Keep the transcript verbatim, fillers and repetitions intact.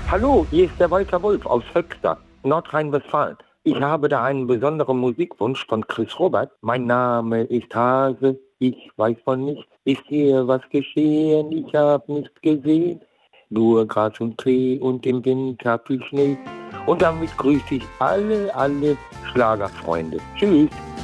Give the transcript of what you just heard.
Hallo, hier ist der Walter Wolf aus Höxter, Nordrhein-Westfalen. Ich habe da einen besonderen Musikwunsch von Chris Robert. Mein Name ist Hase, ich weiß von nichts. Ist hier was geschehen? Ich hab nichts gesehen. Nur Gras und Klee und im Winter viel Schnee. Und damit grüße ich alle, alle Schlagerfreunde. Tschüss.